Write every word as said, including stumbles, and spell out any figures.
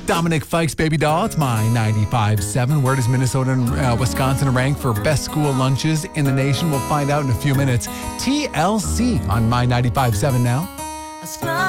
Dominic Fike's Baby Doll. It's My ninety-five point seven. Where does Minnesota and uh, Wisconsin rank for best school lunches in the nation? We'll find out in a few minutes. T L C on My ninety-five point seven now.